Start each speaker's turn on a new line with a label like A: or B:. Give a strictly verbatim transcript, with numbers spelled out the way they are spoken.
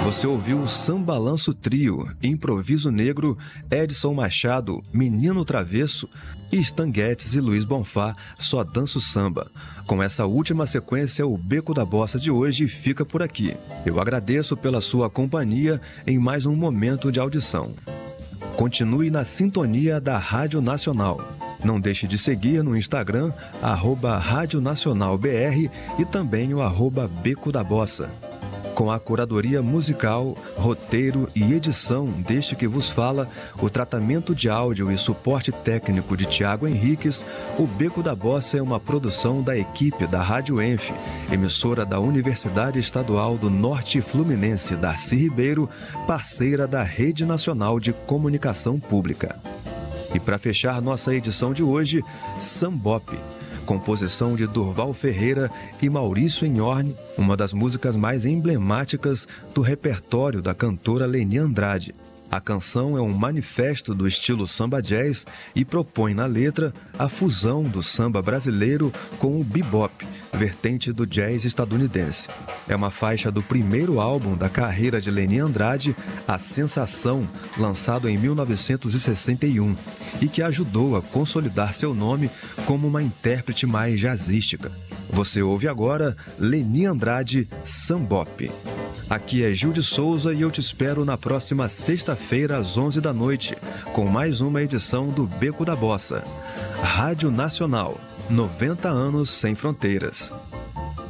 A: Você ouviu o Sambalanço Trio, Improviso Negro, Edson Machado, Menino Travesso e Stan Getz e Luiz Bonfá, Só Danço Samba. Com essa última sequência, o Beco da Bossa de hoje fica por aqui. Eu agradeço pela sua companhia em mais um momento de audição. Continue na sintonia da Rádio Nacional. Não deixe de seguir no Instagram, arroba Rádio Nacional B R e também o arroba Beco da Bossa. Com a curadoria musical, roteiro e edição deste que vos fala, o tratamento de áudio e suporte técnico de Tiago Henriques, o Beco da Bossa é uma produção da equipe da Rádio Enf, emissora da Universidade Estadual do Norte Fluminense Darcy Ribeiro, parceira da Rede Nacional de Comunicação Pública. E para fechar nossa edição de hoje, Sambop, composição de Durval Ferreira e Maurício Enhorne, uma das músicas mais emblemáticas do repertório da cantora Leni Andrade. A canção é um manifesto do estilo samba jazz e propõe na letra a fusão do samba brasileiro com o bebop, vertente do jazz estadunidense. É uma faixa do primeiro álbum da carreira de Leni Andrade, A Sensação, lançado em mil novecentos e sessenta e um, e que ajudou a consolidar seu nome como uma intérprete mais jazzística. Você ouve agora Leni Andrade, Sambop. Aqui é Gil de Souza e eu te espero na próxima sexta-feira às onze da noite, com mais uma edição do Beco da Bossa. Rádio Nacional, noventa anos sem fronteiras.